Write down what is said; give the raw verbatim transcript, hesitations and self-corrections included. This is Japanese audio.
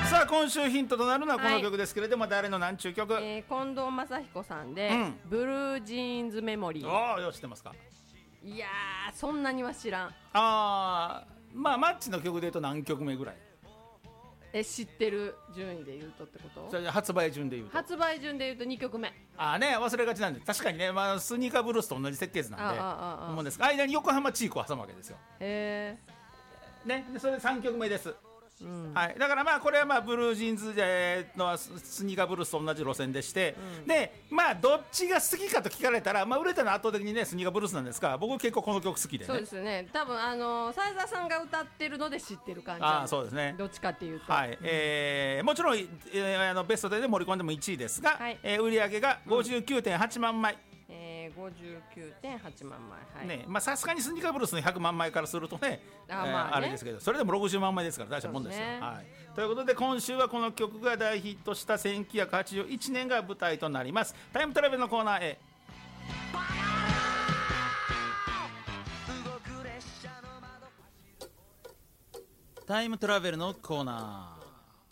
さあ今週ヒントとなるのはこの曲ですけれども、はい、誰の何ちゅう曲、 えー、近藤正彦さんで、うん、ブルージーンズメモリー。 ああ、よ、知ってますか。 いやー、そんなには知らん。 あー、まあマッチの曲で言うと何曲目ぐらい？ え、知ってる順位で言うとってこと？ それ発売順で言うと発売順で言うとにきょくめ。 ああね、忘れがちなんで、確かにね、まあ、スニーカーブルースと同じ設計図なんで、思うんですが、間に横浜チークを挟むわけですよ。 へえ、ね、でそれでさんきょくめです。 うん、 はい、だからまあこれはまあブルージーンズのスニーカーブルースと同じ路線でして、うん、でまあどっちが好きかと聞かれたら、まあ、売れたのは圧倒的にねスニーカーブルースなんですが、僕結構この曲好きでね。 そうですね、多分あの斉沢さんが歌ってるので知ってる感じ。 あ、そうですね、 どっちかっていうと、 はい、うん、えー、もちろん、えー、あのベストで盛り込んでもいちいですが、はい、えー、売り上げが ごじゅうきゅうてんはちまんまい、 うん、えー、ごじゅうきゅうてんはちまんまい、はい、 ね、まあさすがにスニーカーブルースのひゃくまんまいからするとね、あ、まあね、えー、あれですけど、それでもろくじゅうまんまいですから大したもんですよ。ね、はい、ということで今週はこの曲が大ヒットしたせんきゅうひゃくはちじゅういちねんが舞台となります。タイムトラベルのコーナーへ。タイムトラベルのコーナー、